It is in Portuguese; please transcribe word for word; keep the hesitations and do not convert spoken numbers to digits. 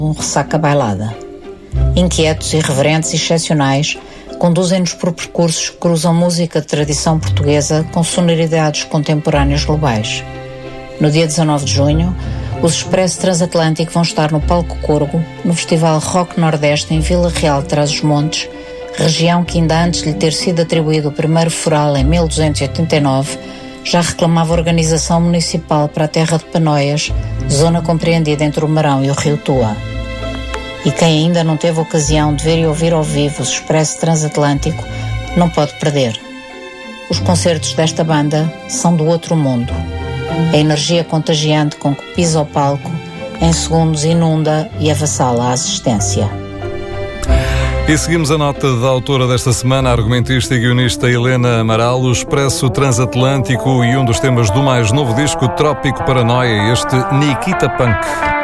Um ressaca bailada. Inquietos, irreverentes e excepcionais, conduzem-nos por percursos que cruzam música de tradição portuguesa com sonoridades contemporâneas globais. No dia dezanove de junho, os Expresso Transatlântico vão estar no Palco Corgo, no Festival Rock Nordeste em Vila Real de Trás-os-Montes, região que ainda antes de lhe ter sido atribuído o primeiro foral em mil duzentos e oitenta e nove, já reclamava organização municipal para a terra de Panóias, zona compreendida entre o Marão e o Rio Tua. E quem ainda não teve ocasião de ver e ouvir ao vivo os Expresso Transatlântico não pode perder. Os concertos desta banda são do outro mundo. A energia contagiante com que pisa o palco, em segundos inunda e avassala a assistência. E seguimos a nota da autora desta semana, a argumentista e guionista Helena Amaral, o Expresso Transatlântico e um dos temas do mais novo disco Trópico Paranoia, este Nikita Punk.